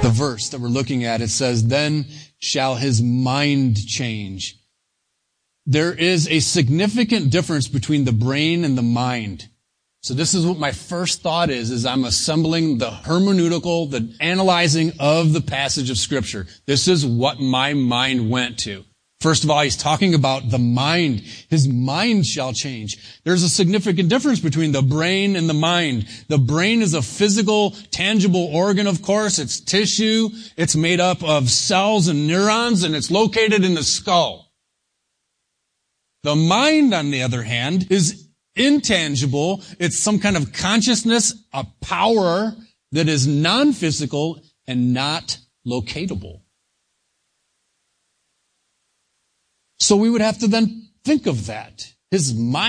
the verse that we're looking at, it says, then shall his mind change. There is a significant difference between the brain and the mind. So this is what my first thought is I'm assembling the hermeneutical, the analyzing of the passage of Scripture. This is what my mind went to. First of all, he's talking about the mind. His mind shall change. There's a significant difference between the brain and the mind. The brain is a physical, tangible organ, of course. It's tissue. It's made up of cells and neurons, and it's located in the skull. The mind, on the other hand, is intangible. It's some kind of consciousness, a power that is non-physical and not locatable. So we would have to then think of that. His mind